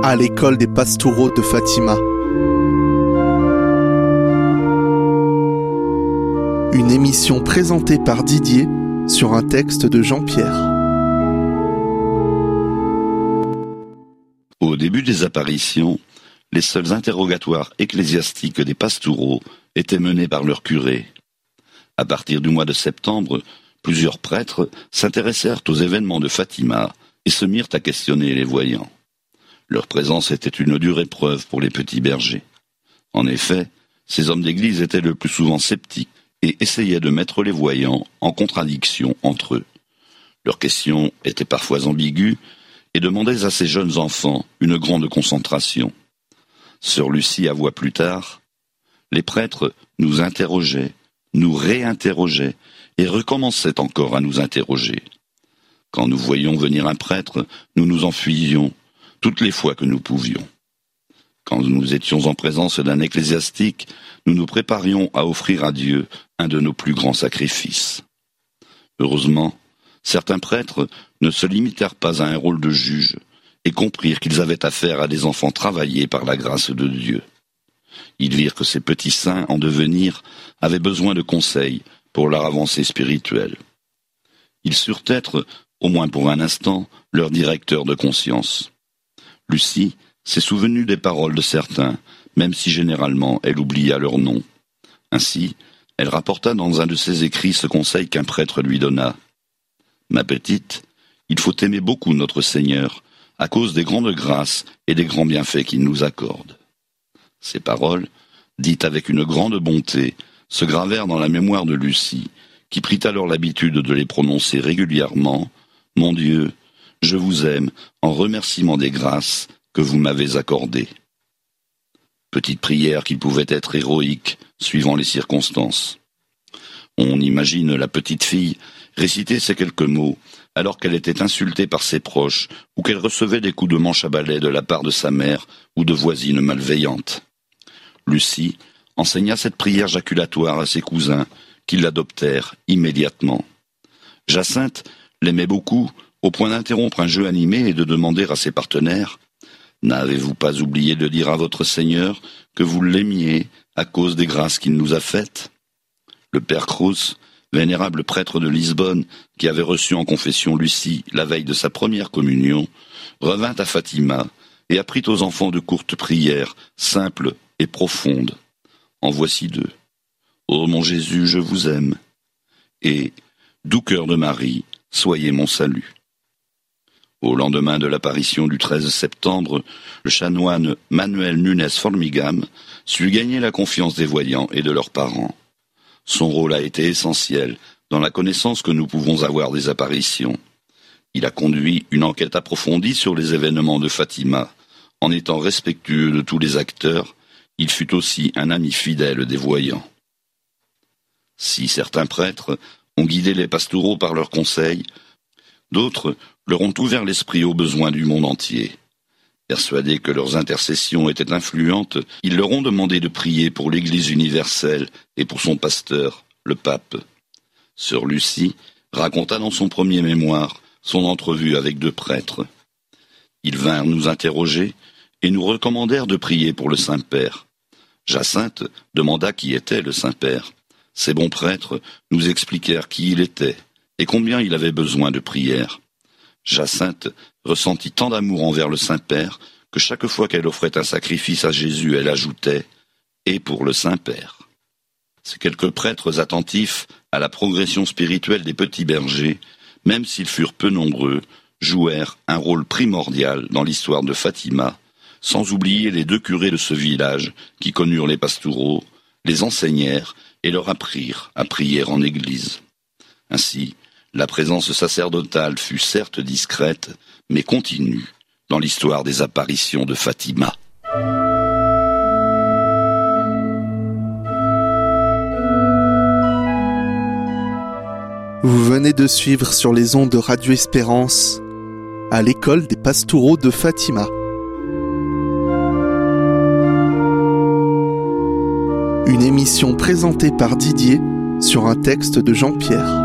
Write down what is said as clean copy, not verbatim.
à l'école des Pastoureaux de Fatima. Une émission présentée par Didier sur un texte de Jean-Pierre. Au début des apparitions, les seuls interrogatoires ecclésiastiques des Pastoureaux étaient menés par leur curé. À partir du mois de septembre, plusieurs prêtres s'intéressèrent aux événements de Fatima et se mirent à questionner les voyants. Leur présence était une dure épreuve pour les petits bergers. En effet, ces hommes d'église étaient le plus souvent sceptiques et essayaient de mettre les voyants en contradiction entre eux. Leurs questions étaient parfois ambiguës et demandaient à ces jeunes enfants une grande concentration. Sœur Lucie avoua plus tard « Les prêtres nous interrogeaient, nous réinterrogeaient et recommençaient encore à nous interroger. Quand nous voyions venir un prêtre, nous nous enfuyions toutes les fois que nous pouvions. Quand nous étions en présence d'un ecclésiastique, nous nous préparions à offrir à Dieu un de nos plus grands sacrifices. Heureusement, certains prêtres ne se limitèrent pas à un rôle de juge et comprirent qu'ils avaient affaire à des enfants travaillés par la grâce de Dieu. Ils virent que ces petits saints en devenir avaient besoin de conseils pour leur avancée spirituelle. Ils surent être, au moins pour un instant, leur directeur de conscience. Lucie s'est souvenue des paroles de certains, même si généralement elle oublia leur nom. Ainsi, elle rapporta dans un de ses écrits ce conseil qu'un prêtre lui donna. « Ma petite, il faut aimer beaucoup notre Seigneur, à cause des grandes grâces et des grands bienfaits qu'il nous accorde. » Ces paroles, dites avec une grande bonté, se gravèrent dans la mémoire de Lucie, qui prit alors l'habitude de les prononcer régulièrement. « Mon Dieu, je vous aime en remerciement des grâces que vous m'avez accordées. » Petite prière qui pouvait être héroïque suivant les circonstances. On imagine la petite fille réciter ces quelques mots alors qu'elle était insultée par ses proches ou qu'elle recevait des coups de manche à balai de la part de sa mère ou de voisines malveillantes. Lucie enseigna cette prière jaculatoire à ses cousins qui l'adoptèrent immédiatement. Jacinthe l'aimait beaucoup au point d'interrompre un jeu animé et de demander à ses partenaires « N'avez-vous pas oublié de dire à votre Seigneur que vous l'aimiez à cause des grâces qu'il nous a faites ?» Le père Cruz, vénérable prêtre de Lisbonne, qui avait reçu en confession Lucie la veille de sa première communion, revint à Fatima et apprit aux enfants de courtes prières, simples et profondes. En voici deux. « Ô mon Jésus, je vous aime » et « Doux cœur de Marie, soyez mon salut ». Au lendemain de l'apparition du 13 septembre, le chanoine Manuel Nunes Formigam sut gagner la confiance des voyants et de leurs parents. Son rôle a été essentiel dans la connaissance que nous pouvons avoir des apparitions. Il a conduit une enquête approfondie sur les événements de Fatima. En étant respectueux de tous les acteurs, il fut aussi un ami fidèle des voyants. Si certains prêtres ont guidé les Pastoureaux par leurs conseils, d'autres leur ont ouvert l'esprit aux besoins du monde entier. Persuadés que leurs intercessions étaient influentes, ils leur ont demandé de prier pour l'Église universelle et pour son pasteur, le pape. Sœur Lucie raconta dans son premier mémoire son entrevue avec deux prêtres. Ils vinrent nous interroger et nous recommandèrent de prier pour le Saint-Père. Jacinthe demanda qui était le Saint-Père. Ces bons prêtres nous expliquèrent qui il était et combien il avait besoin de prière. Jacinthe ressentit tant d'amour envers le Saint-Père que chaque fois qu'elle offrait un sacrifice à Jésus, elle ajoutait « et pour le Saint-Père ». Ces quelques prêtres attentifs à la progression spirituelle des petits bergers, même s'ils furent peu nombreux, jouèrent un rôle primordial dans l'histoire de Fatima, sans oublier les deux curés de ce village qui connurent les Pastoureaux, les enseignèrent et leur apprirent à prier en église. Ainsi, la présence sacerdotale fut certes discrète, mais continue dans l'histoire des apparitions de Fatima. Vous venez de suivre sur les ondes de Radio Espérance à l'école des Pastoureaux de Fatima. Une émission présentée par Didier sur un texte de Jean-Pierre.